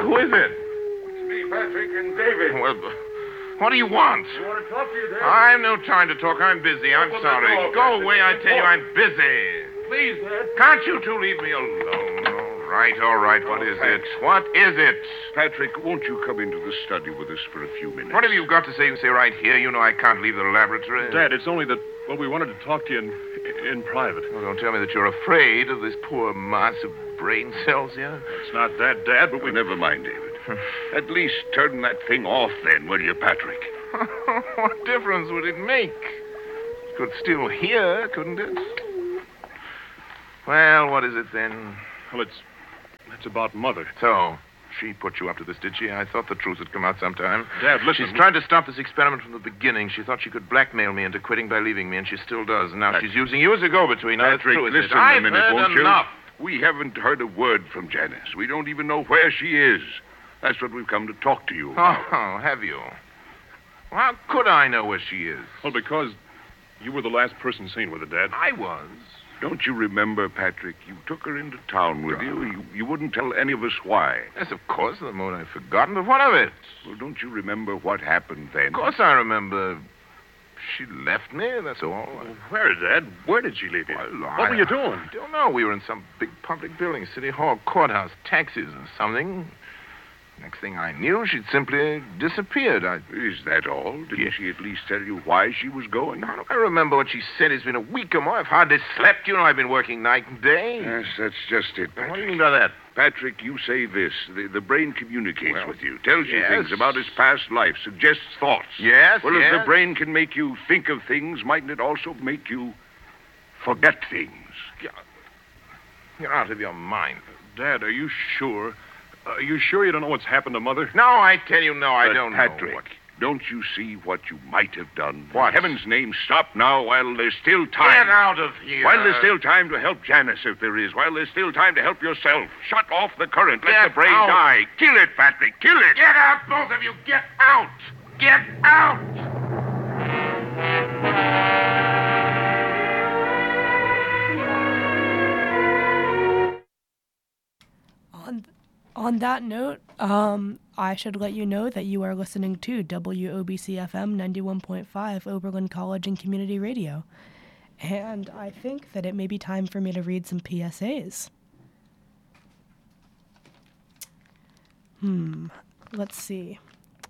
Who is it? It's me, Patrick, and David. Well, what do you want? I want to talk to you, Dad. I've no time to talk. I'm busy. I'm Open the sorry. door, Go Patrick. away, I tell you. I'm busy. Please, Dad. Can't you two leave me alone? All right. What is it? What is it? Patrick, won't you come into the study with us for a few minutes? What have you got to say? You say right here. You know I can't leave the laboratory. Dad, it's only that, well, we wanted to talk to you in private. Oh, don't tell me that you're afraid of this poor mass of brain cells here. It's not that, Dad, but Well, never mind, David. At least turn that thing off then, will you, Patrick? What difference would it make? You could still hear, couldn't it? Well, what is it then? Well, it's about Mother. So, she put you up to this, did she? I thought the truth would come out sometime. Dad, listen. She's tried to stop this experiment from the beginning. She thought she could blackmail me into quitting by leaving me, and she still does. And now she's using you as a go-between. Now, Patrick, true, isn't listen it? I've a minute, heard won't enough. you? We haven't heard a word from Janice. We don't even know where she is. That's what we've come to talk to you about. Oh, have you? Well, how could I know where she is? Well, because you were the last person seen with her, Dad. I was. Don't you remember, Patrick? You took her into town with you. You wouldn't tell any of us why. Yes, of course, the moment I've forgotten. But what of it? Well, don't you remember what happened then? Of course I remember. She left me, that's all. Where, Dad? Where did she leave you? Well, What were you doing? I don't know. We were in some big public building, City Hall, courthouse, taxis or something. Next thing I knew, she'd simply disappeared. Is that all? Didn't Yes. she at least tell you why she was going? Now, I remember what she said. It's been a week or more. I've hardly slept. You know, I've been working night and day. Yes, that's just it, Patrick. What do you mean by that? Patrick, you say this. The brain communicates Well, with you, tells you yes. things about his past life, suggests thoughts. Yes, Well, yes. if the brain can make you think of things, mightn't it also make you forget things? You're out of your mind. Dad, are you sure? Are you sure you don't know what's happened to Mother? No, I tell you, no, I But don't Patrick, know. What... don't you see what you might have done? What? In heaven's name, stop now while there's still time. Get out of here. While there's still time to help Janice, if there is. While there's still time to help yourself. Shut off the current. Let Get the brain out. die. Kill it, Patrick. Kill it. Get out, both of you. Get out. Get out. On that note, I should let you know that you are listening to WOBC FM 91.5 Oberlin College and Community Radio. And I think that it may be time for me to read some PSAs. Let's see.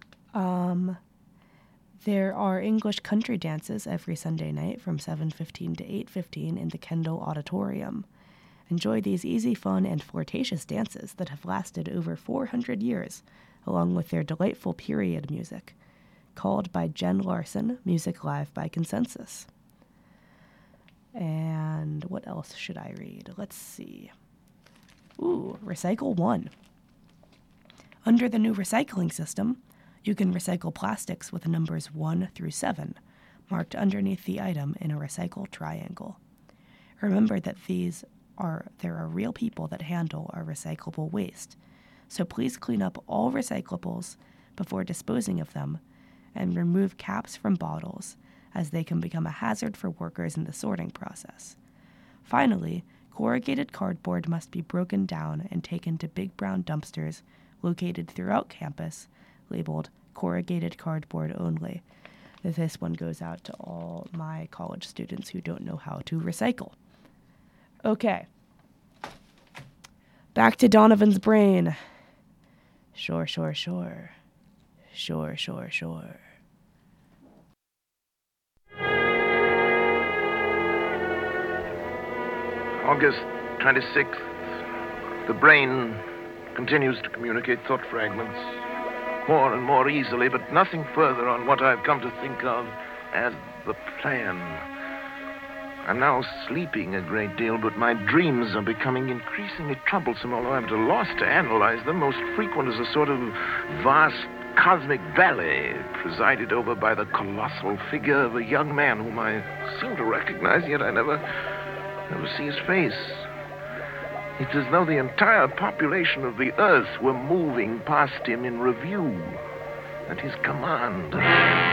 There are English country dances every Sunday night from 7:15 to 8:15 in the Kendall Auditorium. Enjoy these easy, fun, and flirtatious dances that have lasted over 400 years, along with their delightful period music. Called by Jen Larson, Music Live by Consensus. And what else should I read? Let's see. Ooh, Recycle One. Under the new recycling system, you can recycle plastics with the numbers 1 through 7, marked underneath the item in a recycle triangle. Remember that there are real people that handle our recyclable waste, so please clean up all recyclables before disposing of them and remove caps from bottles, as they can become a hazard for workers in the sorting process. Finally, corrugated cardboard must be broken down and taken to big brown dumpsters located throughout campus, labeled corrugated cardboard only. This one goes out to all my college students who don't know how to recycle. Okay. Back to Donovan's brain. Sure. August 26th. The brain continues to communicate thought fragments more and more easily, but nothing further on what I've come to think of as the plan. I'm now sleeping a great deal, but my dreams are becoming increasingly troublesome, although I'm at a loss to analyze them. Most frequent is a sort of vast cosmic ballet presided over by the colossal figure of a young man whom I seem to recognize, yet I never see his face. It's as though the entire population of the earth were moving past him in review at his command.